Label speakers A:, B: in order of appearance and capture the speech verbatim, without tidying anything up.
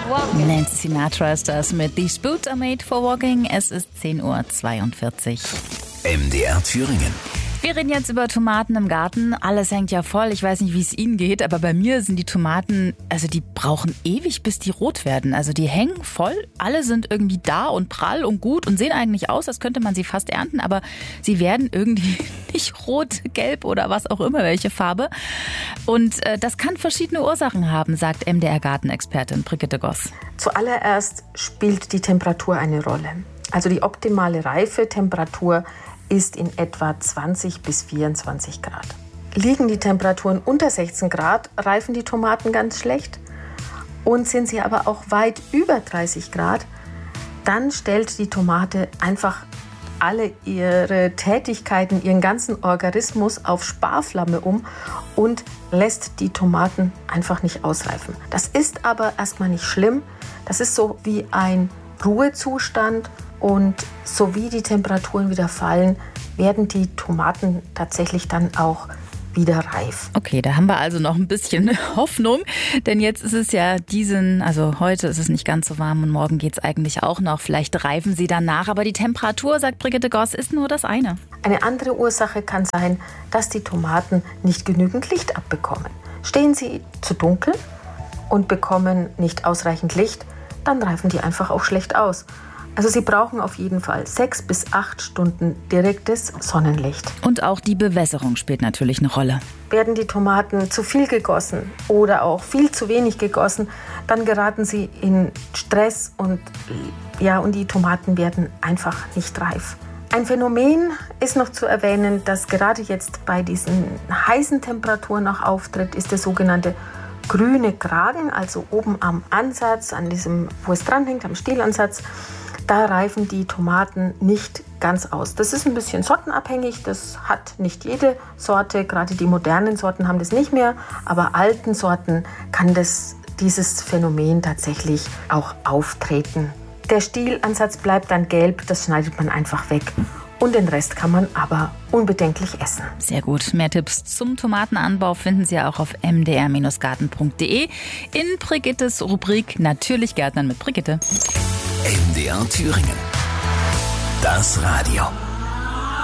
A: Nancy Sinatra ist das mit These Boots are made for walking. Es ist zehn Uhr zweiundvierzig.
B: M D R Thüringen.
A: Wir reden jetzt über Tomaten im Garten. Alles hängt ja voll. Ich weiß nicht, wie es Ihnen geht, aber bei mir sind die Tomaten, also die brauchen ewig, bis die rot werden. Also die hängen voll. Alle sind irgendwie da und prall und gut und sehen eigentlich aus, als könnte man sie fast ernten, aber sie werden irgendwie nicht rot, gelb oder was auch immer, welche Farbe. Und äh, das kann verschiedene Ursachen haben, sagt M D R-Gartenexpertin Brigitte Goss.
C: Zuallererst spielt die Temperatur eine Rolle. Also die optimale Reifetemperatur ist in etwa zwanzig bis vierundzwanzig Grad. Liegen die Temperaturen unter sechzehn Grad, reifen die Tomaten ganz schlecht. Und sind sie aber auch weit über dreißig Grad, dann stellt die Tomate einfach alle ihre Tätigkeiten, ihren ganzen Organismus auf Sparflamme um und lässt die Tomaten einfach nicht ausreifen. Das ist aber erstmal nicht schlimm. Das ist so wie ein Ruhezustand. Und so wie die Temperaturen wieder fallen, werden die Tomaten tatsächlich dann auch wieder reif.
A: Okay, da haben wir also noch ein bisschen Hoffnung, denn jetzt ist es ja diesen, also heute ist es nicht ganz so warm und morgen geht es eigentlich auch noch. Vielleicht reifen sie danach, aber die Temperatur, sagt Brigitte Goss, ist nur das eine.
C: Eine andere Ursache kann sein, dass die Tomaten nicht genügend Licht abbekommen. Stehen sie zu dunkel und bekommen nicht ausreichend Licht, dann reifen die einfach auch schlecht aus. Also sie brauchen auf jeden Fall sechs bis acht Stunden direktes Sonnenlicht.
A: Und auch die Bewässerung spielt natürlich eine Rolle.
C: Werden die Tomaten zu viel gegossen oder auch viel zu wenig gegossen, dann geraten sie in Stress und, ja, und die Tomaten werden einfach nicht reif. Ein Phänomen ist noch zu erwähnen, das gerade jetzt bei diesen heißen Temperaturen noch auftritt, ist der sogenannte grüne Kragen, also oben am Ansatz, an diesem, wo es dranhängt, am Stielansatz. Da reifen die Tomaten nicht ganz aus. Das ist ein bisschen sortenabhängig, das hat nicht jede Sorte, gerade die modernen Sorten haben das nicht mehr, aber alten Sorten kann das, dieses Phänomen tatsächlich auch auftreten. Der Stielansatz bleibt dann gelb, das schneidet man einfach weg. Und den Rest kann man aber unbedenklich essen.
A: Sehr gut. Mehr Tipps zum Tomatenanbau finden Sie auch auf m d r Garten punkt d e in Brigittes Rubrik Natürlich Gärtnern mit Brigitte.
B: M D R Thüringen. Das Radio.